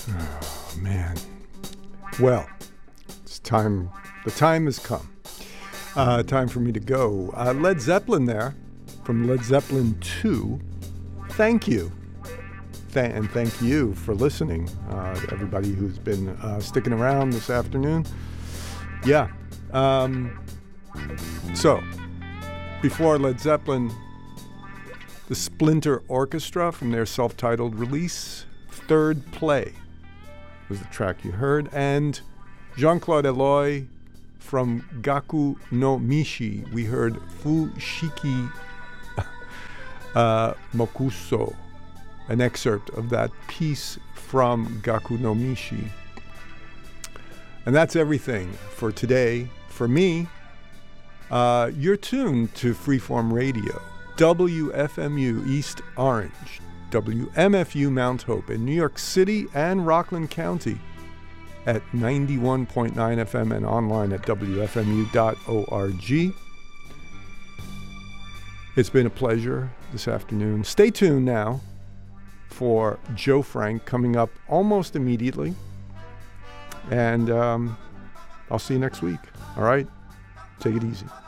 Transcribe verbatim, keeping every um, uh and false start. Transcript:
Oh, man. Well, it's time. The time has come. Uh, time for me to go. Uh, Led Zeppelin there, from Led Zeppelin two. Thank you. Th- and thank you for listening, uh, to everybody who's been uh, sticking around this afternoon. Yeah. Um, so, before Led Zeppelin, the Splinter Orchestra from their self-titled release, Third Play, was the track you heard. And Jean-Claude Eloy from Gaku no Mishi, we heard Fushiki uh, Mokuso, an excerpt of that piece from Gaku no Mishi. And that's everything for today. For me, uh, you're tuned to Freeform Radio, W F M U East Orange, W M F U Mount Hope in New York City and Rockland County at ninety-one point nine F M and online at W F M U dot org. It's been a pleasure this afternoon. Stay tuned now for Joe Frank coming up almost immediately. And um, I'll see you next week. All right? Take it easy.